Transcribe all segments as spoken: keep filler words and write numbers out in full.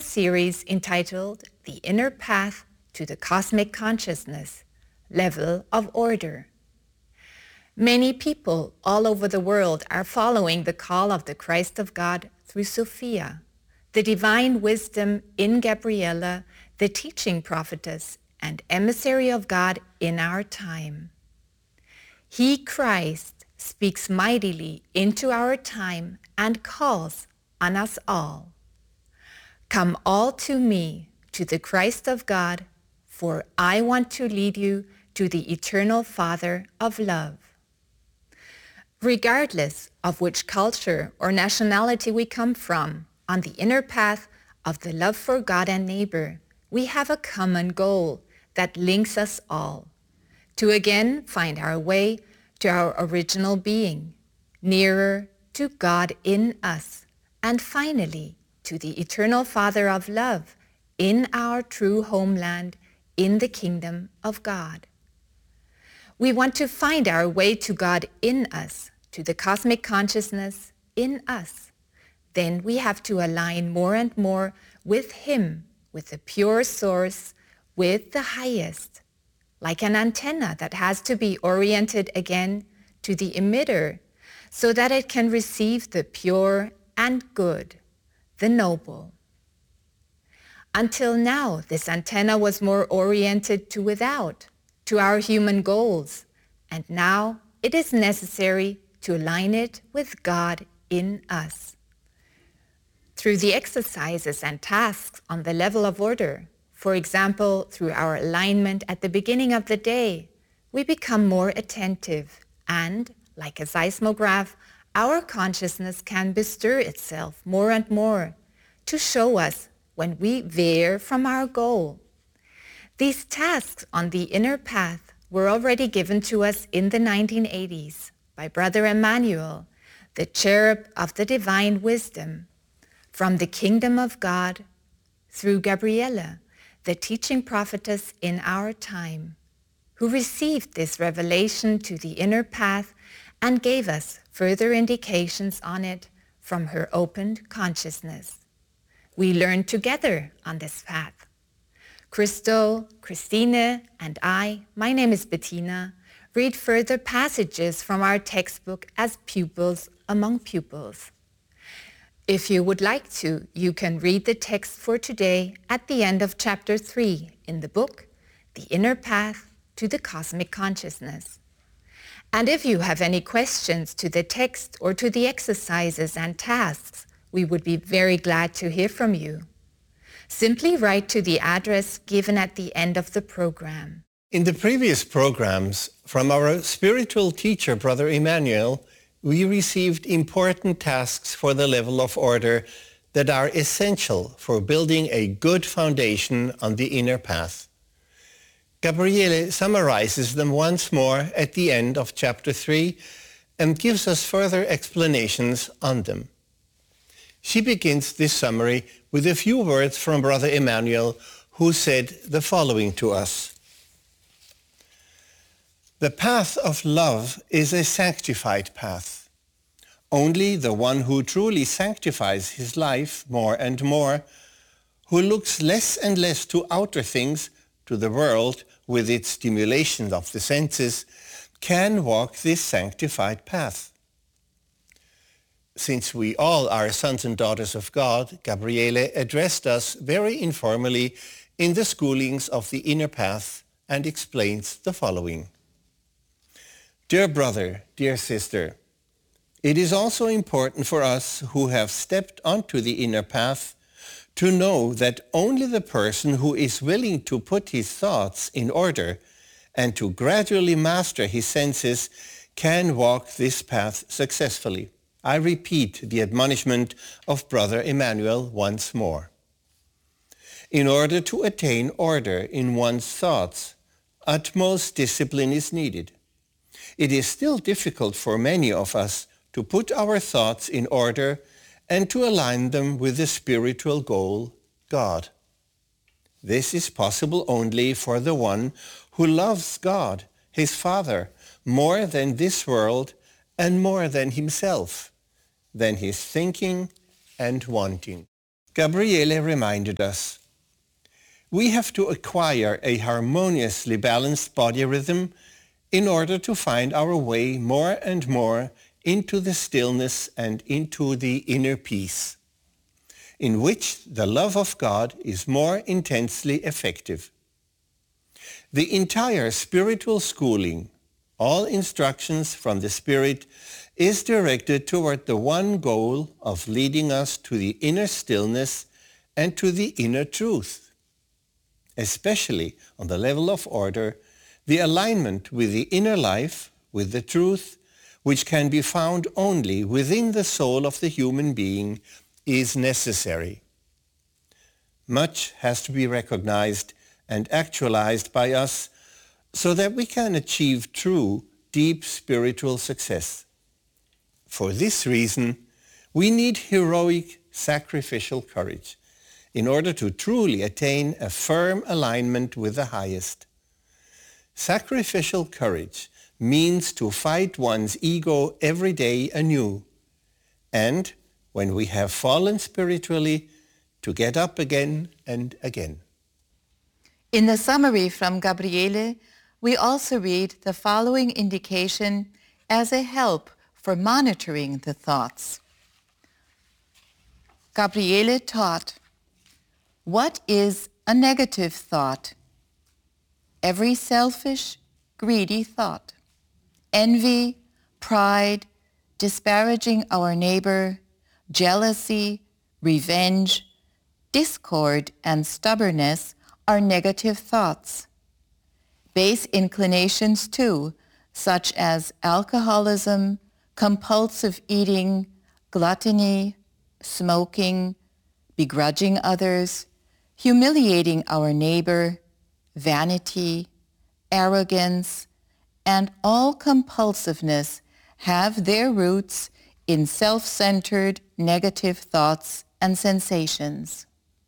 series entitled The Inner Path to the Cosmic Consciousness, Level of Order. Many people all over the world are following the call of the Christ of God through Sophia, the divine wisdom in Gabriella, the teaching prophetess and emissary of God in our time. He, Christ, speaks mightily into our time and calls on us all. Come all to me, to the Christ of God, for I want to lead you to the eternal Father of love. Regardless of which culture or nationality we come from, on the inner path of the love for God and neighbor, we have a common goal that links us all, to again find our way to our original being, nearer to God in us, and finally to the eternal Father of love in our true homeland in the kingdom of God. We want to find our way to God in us, to the cosmic consciousness in us. Then we have to align more and more with Him, with the pure source, with the highest, like an antenna that has to be oriented again to the emitter so that it can receive the pure and good, the noble. Until now, this antenna was more oriented to without, to our human goals, and now it is necessary to align it with God in us. Through the exercises and tasks on the level of order, for example, through our alignment at the beginning of the day, we become more attentive and, like a seismograph, our consciousness can bestir itself more and more to show us when we veer from our goal. These tasks on the inner path were already given to us in the nineteen eighties by Brother Emmanuel, the cherub of the divine wisdom, from the kingdom of God through Gabriella, the teaching prophetess in our time, who received this revelation to the inner path and gave us further indications on it from her opened consciousness. We learned together on this path. Christo, Christine, and I, my name is Bettina, read further passages from our textbook as pupils among pupils. If you would like to, you can read the text for today at the end of chapter three in the book, The Inner Path to the Cosmic Consciousness. And if you have any questions to the text or to the exercises and tasks, we would be very glad to hear from you. Simply write to the address given at the end of the program. In the previous programs, from our spiritual teacher, Brother Emmanuel, we received important tasks for the level of order that are essential for building a good foundation on the inner path. Gabriele summarizes them once more at the end of chapter three and gives us further explanations on them. She begins this summary with a few words from Brother Emmanuel, who said the following to us. The path of love is a sanctified path. Only the one who truly sanctifies his life more and more, who looks less and less to outer things, to the world with its stimulation of the senses, can walk this sanctified path. Since we all are sons and daughters of God, Gabriele addressed us very informally in the schoolings of the inner path and explains the following. Dear brother, dear sister, it is also important for us who have stepped onto the inner path to know that only the person who is willing to put his thoughts in order and to gradually master his senses can walk this path successfully. I repeat the admonishment of Brother Emmanuel once more. In order to attain order in one's thoughts, utmost discipline is needed. It is still difficult for many of us to put our thoughts in order and to align them with the spiritual goal, God. This is possible only for the one who loves God, his Father, more than this world and more than himself, than his thinking and wanting. Gabriele reminded us, we have to acquire a harmoniously balanced body rhythm in order to find our way more and more into the stillness and into the inner peace, in which the love of God is more intensely effective. The entire spiritual schooling, all instructions from the Spirit, is directed toward the one goal of leading us to the inner stillness and to the inner truth. Especially on the level of order, the alignment with the inner life, with the truth, which can be found only within the soul of the human being, is necessary. Much has to be recognized and actualized by us so that we can achieve true, deep spiritual success. For this reason, we need heroic, sacrificial courage in order to truly attain a firm alignment with the highest. Sacrificial courage means to fight one's ego every day anew, and, when we have fallen spiritually, to get up again and again. In the summary from Gabriele, we also read the following indication as a help for monitoring the thoughts. Gabriele taught, what is a negative thought? Every selfish, greedy thought. Envy, pride, disparaging our neighbor, jealousy, revenge, discord, and stubbornness are negative thoughts. Base inclinations too, such as alcoholism, compulsive eating, gluttony, smoking, begrudging others, humiliating our neighbor, vanity, arrogance, and all compulsiveness have their roots in self-centered negative thoughts and sensations.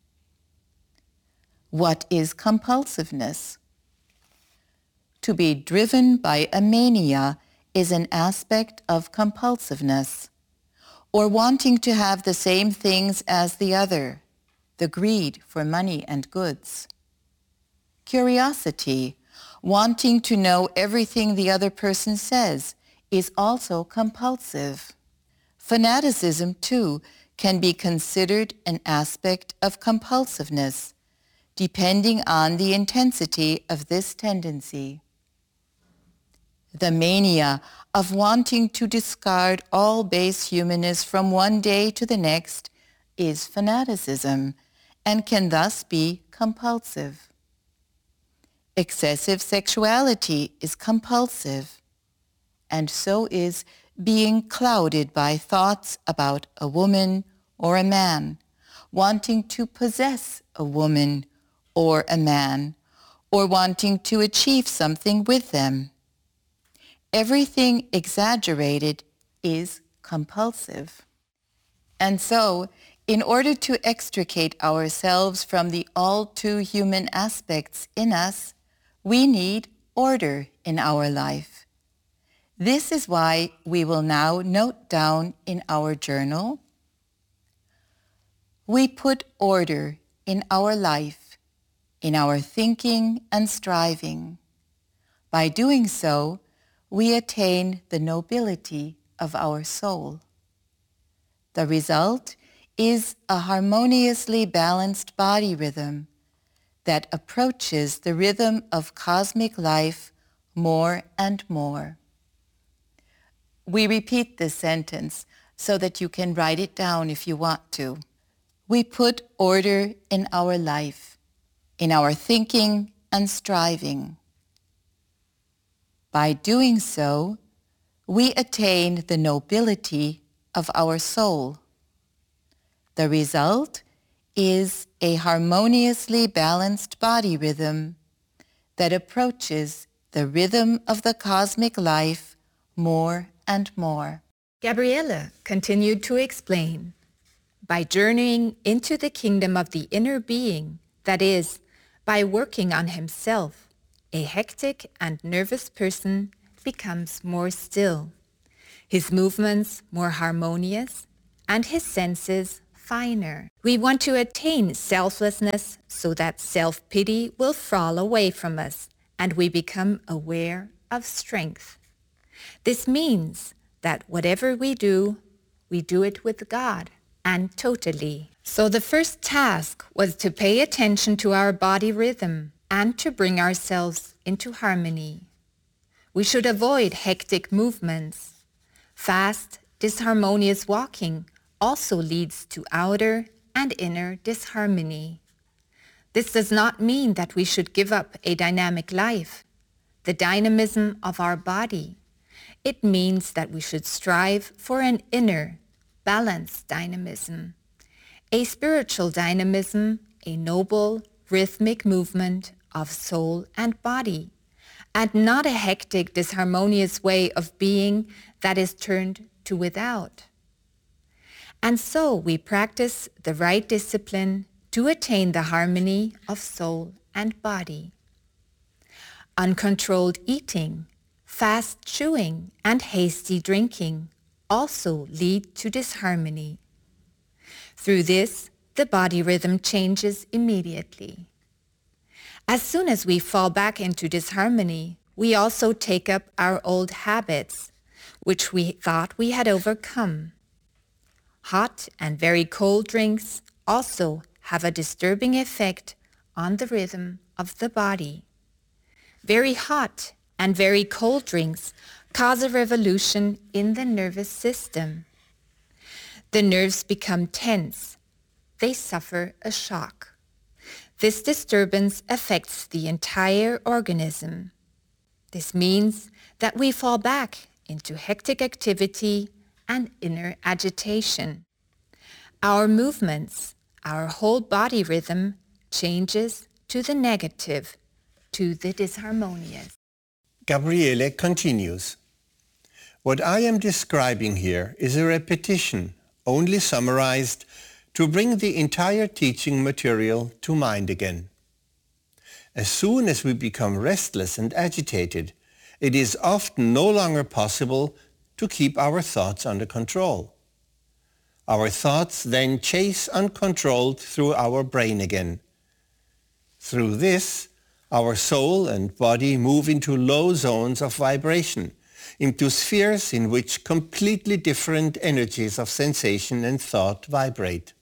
What is compulsiveness? To be driven by a mania is an aspect of compulsiveness, or wanting to have the same things as the other, the greed for money and goods. Curiosity, wanting to know everything the other person says, is also compulsive. Fanaticism, too, can be considered an aspect of compulsiveness, depending on the intensity of this tendency. The mania of wanting to discard all base humanness from one day to the next is fanaticism and can thus be compulsive. Excessive sexuality is compulsive, and so is being clouded by thoughts about a woman or a man, wanting to possess a woman or a man, or wanting to achieve something with them. Everything exaggerated is compulsive. And so, in order to extricate ourselves from the all-too-human aspects in us, we need order in our life. This is why we will now note down in our journal, we put order in our life, in our thinking and striving. By doing so, we attain the nobility of our soul. The result is a harmoniously balanced body rhythm that approaches the rhythm of cosmic life more and more. We repeat this sentence so that you can write it down if you want to. We put order in our life, in our thinking and striving. By doing so, we attain the nobility of our soul. The result is a harmoniously balanced body rhythm that approaches the rhythm of the cosmic life more and more. Gabriele continued to explain, by journeying into the kingdom of the inner being, that is, by working on himself, a hectic and nervous person becomes more still, his movements more harmonious, and his senses finer. We want to attain selflessness so that self-pity will fall away from us and we become aware of strength. This means that whatever we do, we do it with God and totally. So the first task was to pay attention to our body rhythm and to bring ourselves into harmony. We should avoid hectic movements. Fast, disharmonious walking also leads to outer and inner disharmony. This does not mean that we should give up a dynamic life, the dynamism of our body. It means that we should strive for an inner, balanced dynamism, a spiritual dynamism, a noble, rhythmic movement of soul and body, and not a hectic, disharmonious way of being that is turned to without. And so we practice the right discipline to attain the harmony of soul and body. Uncontrolled eating, fast chewing, and hasty drinking also lead to disharmony. Through this, the body rhythm changes immediately. As soon as we fall back into disharmony, we also take up our old habits, which we thought we had overcome. Hot and very cold drinks also have a disturbing effect on the rhythm of the body. Very hot and very cold drinks cause a revolution in the nervous system. The nerves become tense. They suffer a shock. This disturbance affects the entire organism. This means that we fall back into hectic activity and inner agitation. Our movements, our whole body rhythm changes to the negative, to the disharmonious. Gabriele continues. What I am describing here is a repetition, only summarized, to bring the entire teaching material to mind again. As soon as we become restless and agitated, it is often no longer possible to keep our thoughts under control. Our thoughts then chase uncontrolled through our brain again. Through this, our soul and body move into low zones of vibration, into spheres in which completely different energies of sensation and thought vibrate.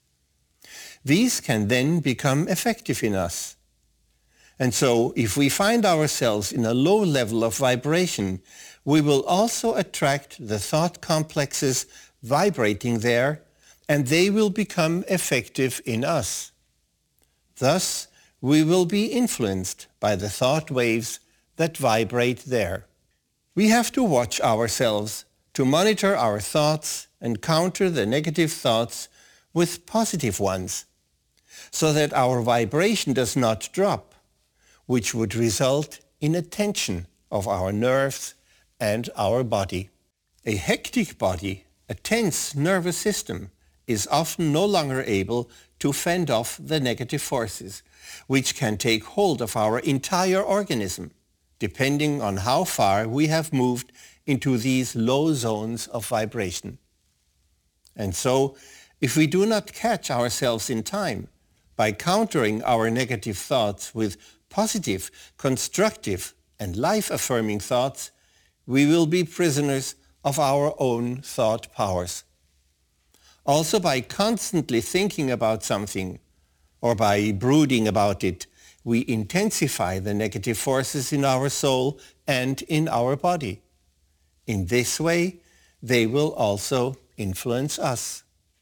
These can then become effective in us. And so, if we find ourselves in a low level of vibration, we will also attract the thought complexes vibrating there, and they will become effective in us. Thus, we will be influenced by the thought waves that vibrate there. We have to watch ourselves to monitor our thoughts and counter the negative thoughts with positive ones, so that our vibration does not drop, which would result in a tension of our nerves and our body. A hectic body, a tense nervous system, is often no longer able to fend off the negative forces, which can take hold of our entire organism, depending on how far we have moved into these low zones of vibration. And so, if we do not catch ourselves in time, by countering our negative thoughts with positive, constructive, and life-affirming thoughts, we will be prisoners of our own thought powers. Also, by constantly thinking about something, or by brooding about it, we intensify the negative forces in our soul and in our body. In this way, they will also influence us.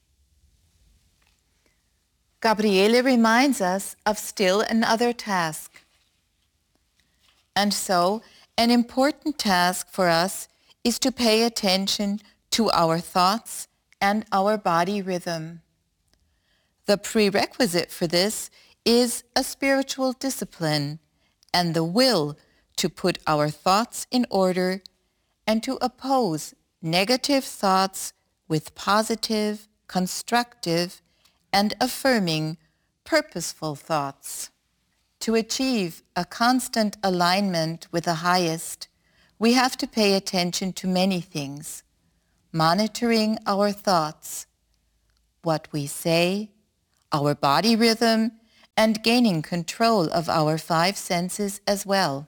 Gabriele reminds us of still another task. And so, an important task for us is to pay attention to our thoughts and our body rhythm. The prerequisite for this is a spiritual discipline and the will to put our thoughts in order and to oppose negative thoughts with positive, constructive, and affirming, purposeful thoughts. To achieve a constant alignment with the highest, we have to pay attention to many things: monitoring our thoughts, what we say, our body rhythm, and gaining control of our five senses as well.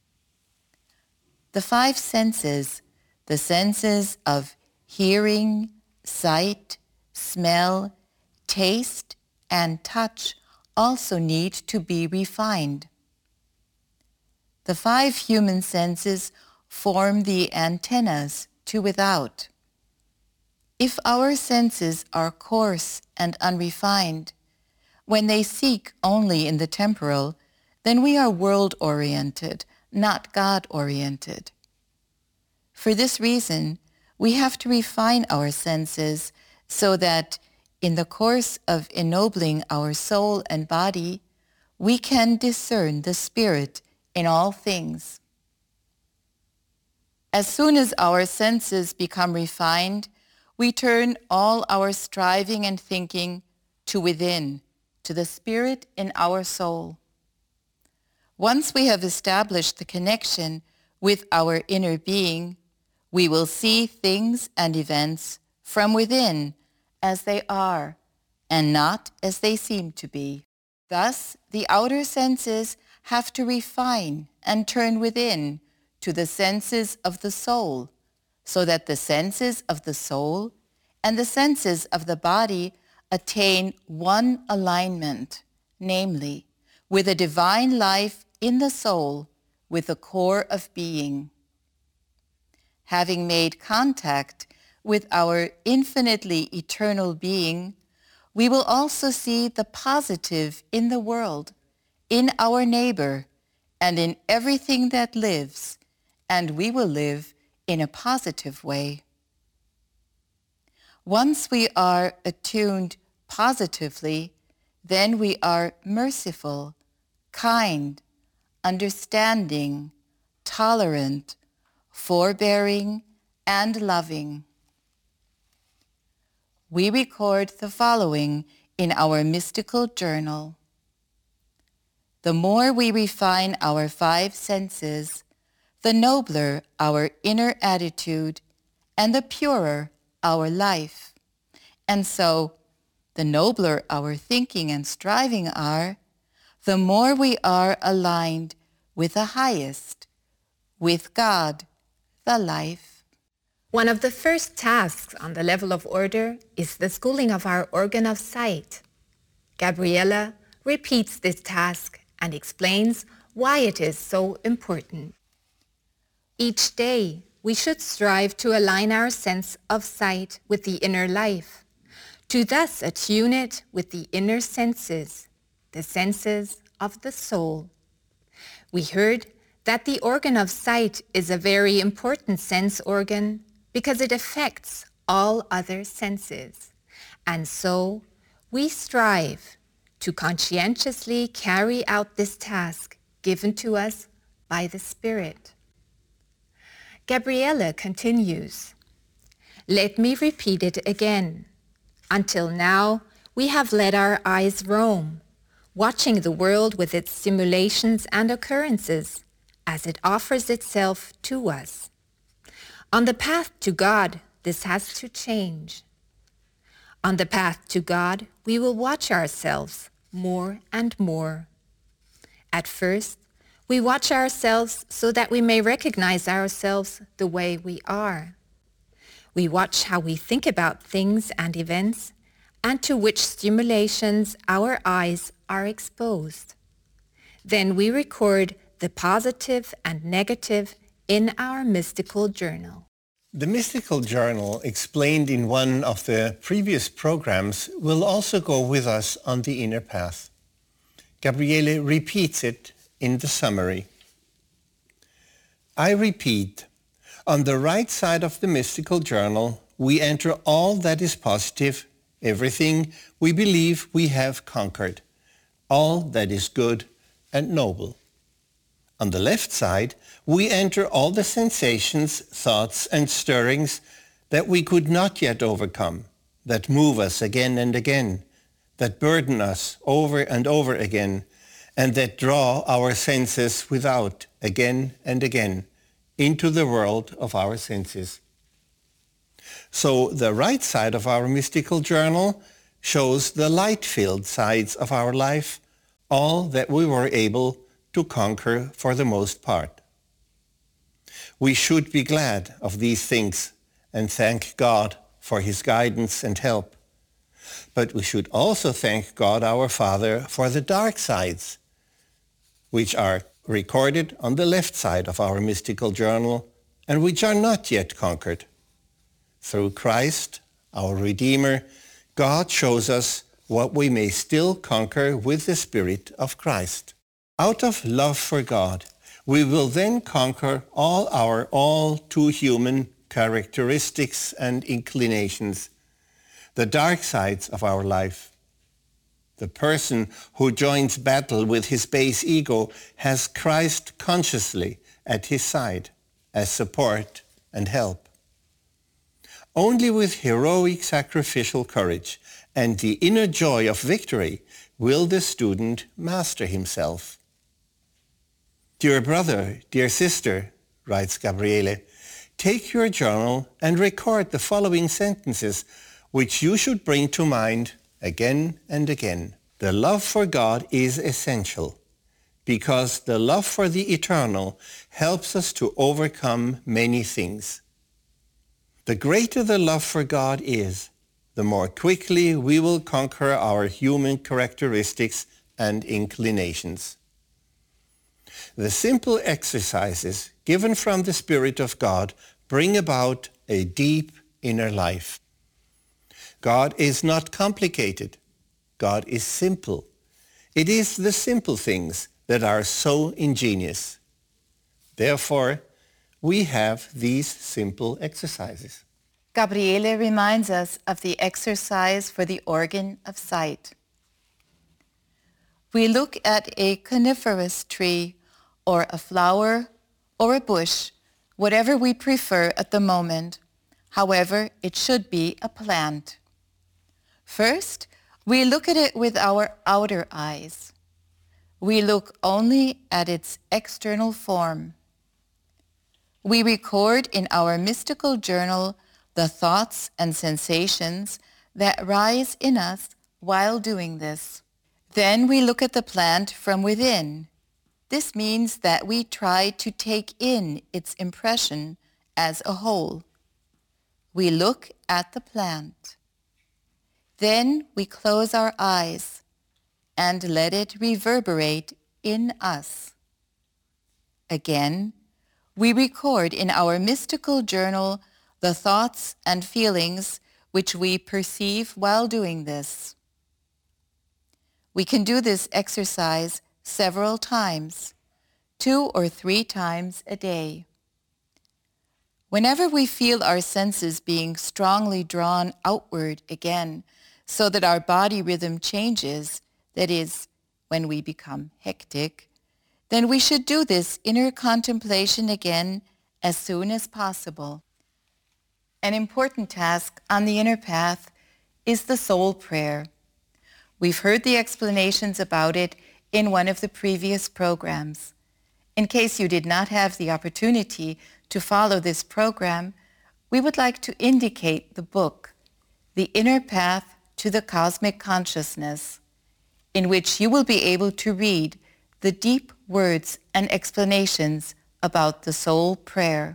The five senses, the senses of hearing, sight, smell, taste, and touch, also need to be refined. The five human senses form the antennas to without. If our senses are coarse and unrefined, when they seek only in the temporal, then we are world-oriented, not God-oriented. For this reason, we have to refine our senses so that in the course of ennobling our soul and body, we can discern the Spirit in all things. As soon as our senses become refined, we turn all our striving and thinking to within, to the Spirit in our soul. Once we have established the connection with our inner being, we will see things and events from within as they are and not as they seem to be. Thus, the outer senses have to refine and turn within to the senses of the soul, so that the senses of the soul and the senses of the body attain one alignment, namely, with a divine life in the soul, with the core of being. Having made contact with our infinitely eternal being, we will also see the positive in the world, in our neighbor, and in everything that lives, and we will live in a positive way. Once we are attuned positively, then we are merciful, kind, understanding, tolerant, forbearing, and loving. We record the following in our mystical journal. The more we refine our five senses, the nobler our inner attitude and the purer our life. And so, the nobler our thinking and striving are, the more we are aligned with the highest, with God, the life. One of the first tasks on the level of order is the schooling of our organ of sight. Gabriela repeats this task and explains why it is so important. Each day, we should strive to align our sense of sight with the inner life, to thus attune it with the inner senses, the senses of the soul. We heard that the organ of sight is a very important sense organ because it affects all other senses. And so, we strive to conscientiously carry out this task given to us by the Spirit. Gabriela continues, "Let me repeat it again. Until now, we have let our eyes roam, watching the world with its simulations and occurrences as it offers itself to us. On the path to God, this has to change. On the path to God, we will watch ourselves more and more. At first, we watch ourselves so that we may recognize ourselves the way we are. We watch how we think about things and events, and to which stimulations our eyes are exposed. Then we record the positive and negative in our mystical journal." The mystical journal, explained in one of the previous programs, will also go with us on the inner path. Gabriele repeats it in the summary. I repeat, on the right side of the mystical journal, we enter all that is positive, everything we believe we have conquered, all that is good and noble. On the left side, we enter all the sensations, thoughts, and stirrings that we could not yet overcome, that move us again and again, that burden us over and over again, and that draw our senses without again and again into the world of our senses. So the right side of our mystical journal shows the light-filled sides of our life, all that we were able to conquer for the most part. We should be glad of these things and thank God for his guidance and help. But we should also thank God our Father for the dark sides, which are recorded on the left side of our mystical journal and which are not yet conquered. Through Christ, our Redeemer, God shows us what we may still conquer with the Spirit of Christ. Out of love for God, we will then conquer all our all too human characteristics and inclinations, the dark sides of our life. The person who joins battle with his base ego has Christ consciously at his side as support and help. Only with heroic sacrificial courage and the inner joy of victory will the student master himself. Dear brother, dear sister, writes Gabriele, take your journal and record the following sentences which you should bring to mind again and again. The love for God is essential because the love for the eternal helps us to overcome many things. The greater the love for God is, the more quickly we will conquer our human characteristics and inclinations. The simple exercises given from the Spirit of God bring about a deep inner life. God is not complicated. God is simple. It is the simple things that are so ingenious. Therefore, we have these simple exercises. Gabriele reminds us of the exercise for the organ of sight. We look at a coniferous tree or a flower or a bush, whatever we prefer at the moment. However, it should be a plant. First, we look at it with our outer eyes. We look only at its external form. We record in our mystical journal the thoughts and sensations that rise in us while doing this. Then we look at the plant from within. This means that we try to take in its impression as a whole. We look at the plant. Then we close our eyes and let it reverberate in us. Again, we record in our mystical journal the thoughts and feelings which we perceive while doing this. We can do this exercise several times, two or three times a day. Whenever we feel our senses being strongly drawn outward again, so that our body rhythm changes, that is, when we become hectic, then we should do this inner contemplation again as soon as possible. An important task on the inner path is the soul prayer. We've heard the explanations about it in one of the previous programs. In case you did not have the opportunity to follow this program, we would like to indicate the book, The Inner Path to the Cosmic Consciousness, in which you will be able to read the deep words and explanations about the soul prayer.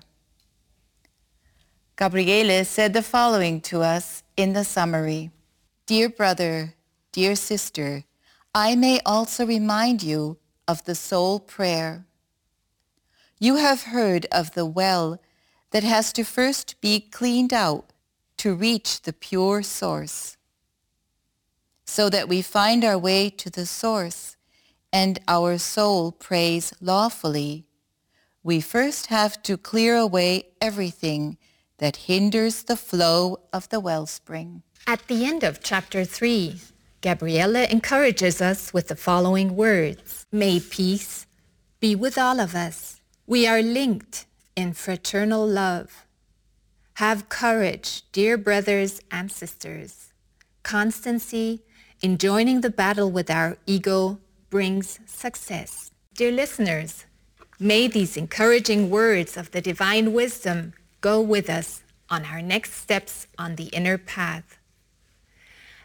Gabriele said the following to us in the summary. Dear brother, dear sister, I may also remind you of the soul prayer. You have heard of the well that has to first be cleaned out to reach the pure source. So that we find our way to the source and our soul prays lawfully, we first have to clear away everything that hinders the flow of the wellspring. At the end of chapter three, Gabriele encourages us with the following words. May peace be with all of us. We are linked in fraternal love. Have courage, dear brothers and sisters. Constancy in joining the battle with our ego brings success. Dear listeners, may these encouraging words of the divine wisdom go with us on our next steps on the inner path.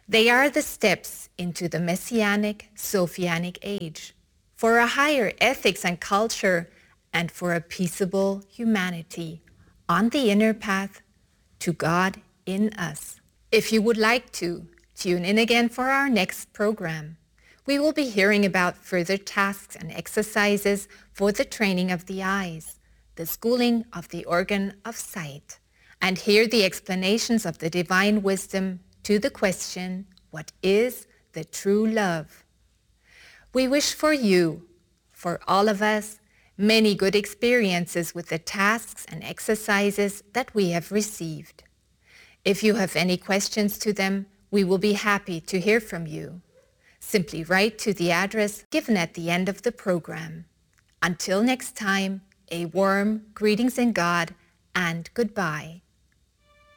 They are the steps into the Messianic, Sophianic age, for a higher ethics and culture, and for a peaceable humanity on the inner path to God in us. If you would like to, tune in again for our next program. We will be hearing about further tasks and exercises for the training of the eyes, the schooling of the organ of sight, and hear the explanations of the divine wisdom to the question, what is the true love? We wish for you, for all of us, many good experiences with the tasks and exercises that we have received. If you have any questions to them, we will be happy to hear from you. Simply write to the address given at the end of the program. Until next time, a warm greetings in God and goodbye.